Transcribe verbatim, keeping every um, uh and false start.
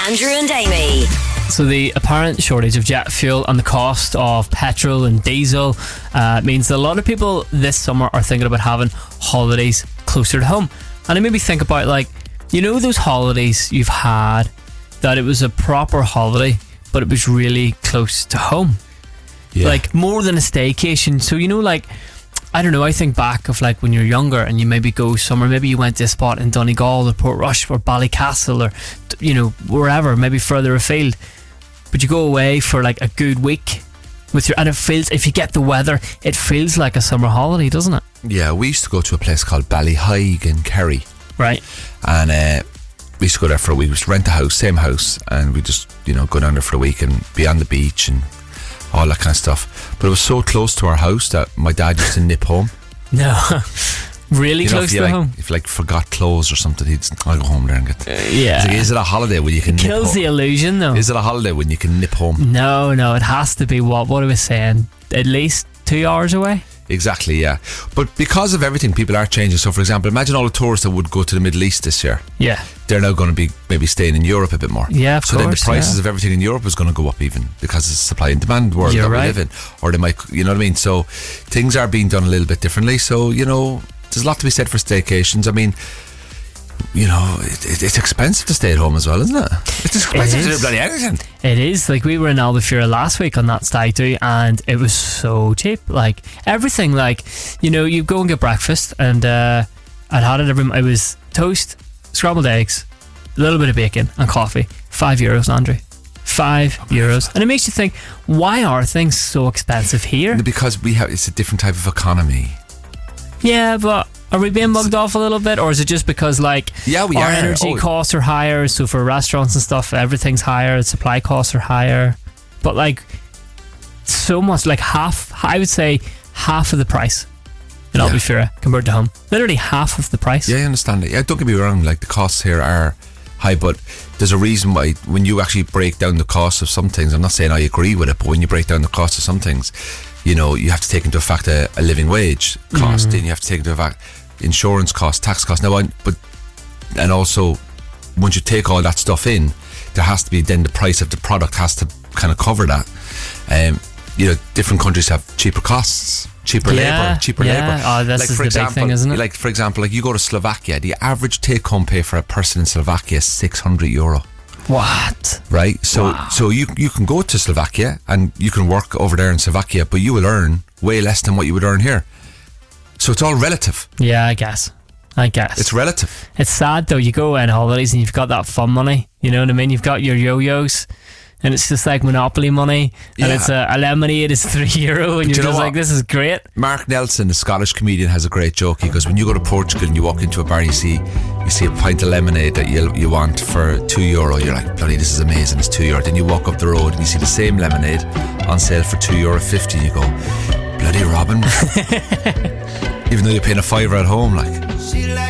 Andrew and Amy. So the apparent shortage of jet fuel and the cost of petrol and diesel uh, means that a lot of people this summer are thinking about having holidays closer to home. And I maybe think about, like, you know those holidays you've had that it was a proper holiday but it was really close to home. Yeah. Like more than a staycation. So you know, like, I don't know, I think back of like when you're younger and you maybe go somewhere, maybe you went to a spot in Donegal or Portrush or Ballycastle or, you know, wherever, maybe further afield. But you go away for like a good week with your, and it feels, if you get the weather, it feels like a summer holiday, doesn't it? Yeah, we used to go to a place called Ballyhaig in Kerry. Right. And uh, we used to go there for a week. We used to rent a house, same house, and we just, you know, go down there for a week and be on the beach and all that kind of stuff. But it was so close to our house that my dad used to nip home. No. Really, you know, close to like, home? If you like forgot clothes or something, he'd I'll go home there and get. Uh, yeah. Like, is it a holiday when you can? It nip kills home? the illusion, though. Is it a holiday when you can nip home? No, no. It has to be what? What I was saying. At least two hours away. Exactly, yeah. But because of everything, people are changing. So, for example, imagine all the tourists that would go to the Middle East this year. Yeah. They're now going to be maybe staying in Europe a bit more. Yeah, of so course. So then the prices yeah. of everything in Europe is going to go up even because it's a supply and demand world You're that right. we live in. Or they might, you know what I mean? So things are being done a little bit differently. So, you know, there's a lot to be said for staycations. I mean, you know, it, it, it's expensive to stay at home as well, isn't it? It's expensive it to do bloody anything. It is. Like, we were in Albufeira last week on that stag do, and it was so cheap. Like, everything, like, you know, you go and get breakfast, and uh, I'd had it every, it was toast, scrambled eggs, a little bit of bacon and coffee. Five euros, Andrew. Five oh euros. And it makes you think, why are things so expensive here? Because we have, it's a different type of economy. Yeah, but are we being mugged off a little bit, or is it just because, like, yeah, we our are. energy oh. costs are higher, so for restaurants and stuff everything's higher, supply costs are higher, but like so much, like half, I would say half of the price in yeah. Albufeira compared to home. Literally half of the price. Yeah, I understand it. Yeah, don't get me wrong, like the costs here are high, but there's a reason why when you actually break down the cost of some things, I'm not saying I agree with it, but when you break down the cost of some things, you know, you have to take into effect a, a living wage cost, mm. and you have to take into effect insurance cost, tax cost. Now, I, but and also once you take all that stuff in, there has to be then the price of the product has to kind of cover that. Um, you know, different countries have cheaper costs, cheaper yeah, labour, cheaper yeah. labour. Oh, this like is for the example, big thing, isn't it? Like for example, like you go to Slovakia, the average take-home pay for a person in Slovakia is six hundred euro. What? Right, so wow. so you you can go to Slovakia and you can work over there in Slovakia, but you will earn way less than what you would earn here. So it's all relative. Yeah, I guess. I guess it's relative. It's sad though. You go on holidays and you've got that fun money. You know what I mean? You've got your yo-yos, and it's just like Monopoly money, and yeah. it's a, a lemonade is three euro, and but you're you just like, this is great. Mark Nelson, the Scottish comedian, has a great joke. He goes, when you go to Portugal and you walk into a bar and you see you see a pint of lemonade that you you want for two euro, you're like, bloody, this is amazing, it's two euro. Then you walk up the road and you see the same lemonade on sale for two euro fifty, and you go, bloody Robin. Even though you're paying a fiver at home, like.